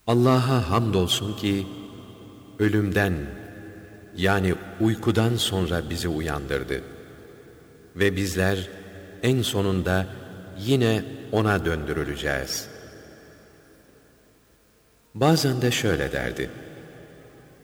Allah'a hamdolsun ki ölümden yani uykudan sonra bizi uyandırdı. Ve bizler en sonunda yine O'na döndürüleceğiz. Bazen de şöyle derdi: